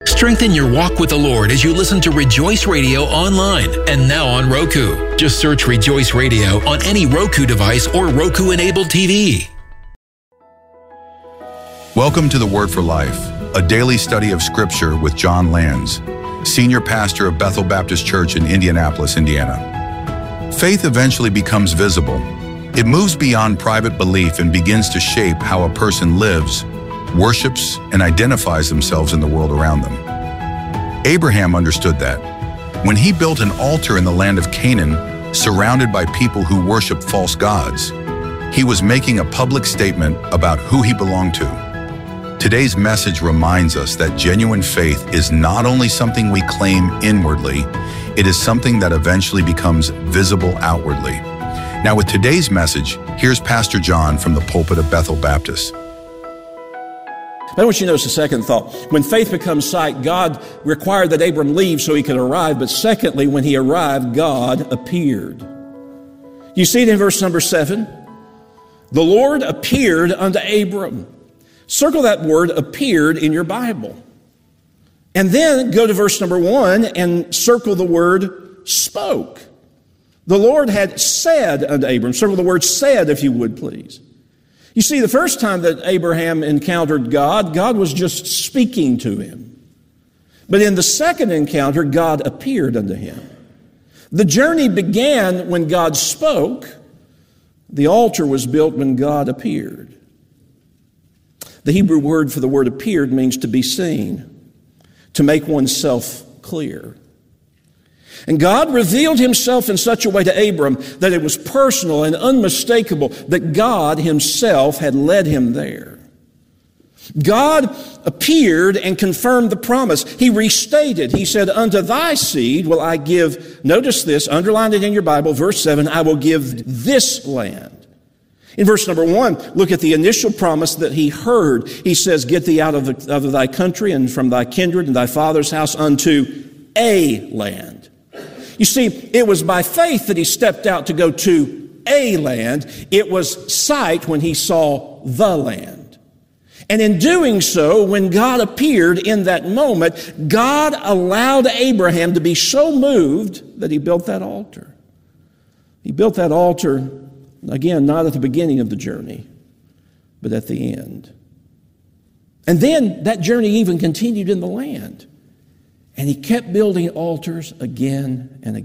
Strengthen your walk with the Lord as you listen to Rejoice Radio online and now on Roku. Just search Rejoice Radio on any Roku device or Roku-enabled TV. Welcome to the Word for Life, a daily study of Scripture with John Lands, Senior Pastor of Bethel Baptist Church in Indianapolis, Indiana. Faith eventually becomes visible. It moves beyond private belief and begins to shape how a person lives, worships, and identifies themselves in the world around them. Abraham understood that. When he built an altar in the land of Canaan, surrounded by people who worshiped false gods, he was making a public statement about who he belonged to. Today's message reminds us that genuine faith is not only something we claim inwardly, it is something that eventually becomes visible outwardly. Now with today's message, here's Pastor John from the pulpit of Bethel Baptist. I want you to notice a second thought. When faith becomes sight, God required that Abram leave so he could arrive. But secondly, when he arrived, God appeared. You see it in verse number 7. The Lord appeared unto Abram. Circle that word appeared in your Bible. And then go to verse number 1 and circle the word spoke. The Lord had said unto Abram. Circle the word said, if you would, please. You see, the first time that Abraham encountered God, God was just speaking to him. But in the second encounter, God appeared unto him. The journey began when God spoke. The altar was built when God appeared. The Hebrew word for the word appeared means to be seen, to make oneself clear. And God revealed himself in such a way to Abram that it was personal and unmistakable that God himself had led him there. God appeared and confirmed the promise. He restated, he said, unto thy seed will I give, notice this, underline it in your Bible, verse 7, I will give this land. In verse number 1, look at the initial promise that he heard. He says, get thee out of thy country and from thy kindred and thy father's house unto a land. You see, it was by faith that he stepped out to go to a land. It was sight when he saw the land. And in doing so, when God appeared in that moment, God allowed Abraham to be so moved that he built that altar. He built that altar, again, not at the beginning of the journey, but at the end. And then that journey even continued in the land. And he kept building altars again and again.